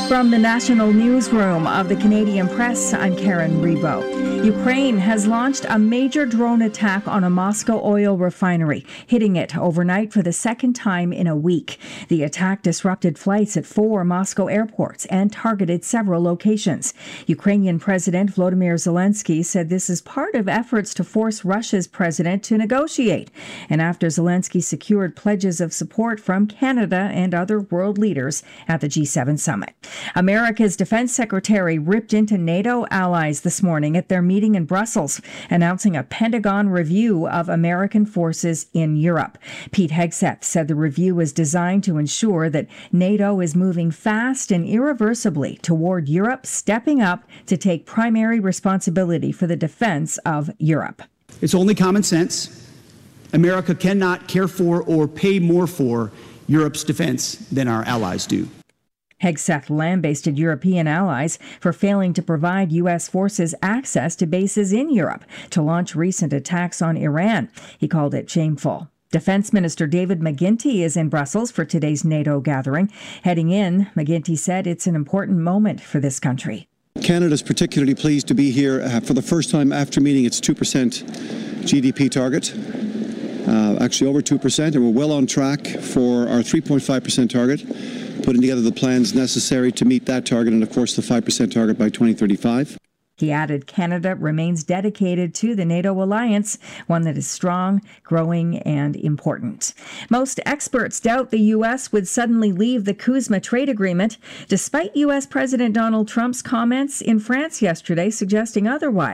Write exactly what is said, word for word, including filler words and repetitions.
From the National Newsroom of the Canadian Press, I'm Karen Rebo. Ukraine has launched a major drone attack on a Moscow oil refinery, hitting it overnight for the second time in a week. The attack disrupted flights at four Moscow airports and targeted several locations. Ukrainian President Volodymyr Zelensky said this is part of efforts to force Russia's president to negotiate. And after Zelensky secured pledges of support from Canada and other world leaders at the G seven summit. America's defense secretary ripped into NATO allies this morning at their meeting in Brussels, announcing a Pentagon review of American forces in Europe. Pete Hegseth said the review is designed to ensure that NATO is moving fast and irreversibly toward Europe stepping up to take primary responsibility for the defense of Europe. It's only common sense. America cannot care for or pay more for Europe's defense than our allies do. Hegseth lambasted European allies for failing to provide U S forces access to bases in Europe to launch recent attacks on Iran. He called it shameful. Defense Minister David McGuinty is in Brussels for today's NATO gathering. Heading in, McGuinty said it's an important moment for this country. Canada is particularly pleased to be here uh, for the first time after meeting its two percent G D P target. Uh, actually over two percent, and we're well on track for our three point five percent target, putting together the plans necessary to meet that target and, of course, the five percent target by twenty thirty-five. He added Canada remains dedicated to the NATO alliance, one that is strong, growing, and important. Most experts doubt the U S would suddenly leave the CUSMA trade agreement, despite U S President Donald Trump's comments in France yesterday suggesting otherwise.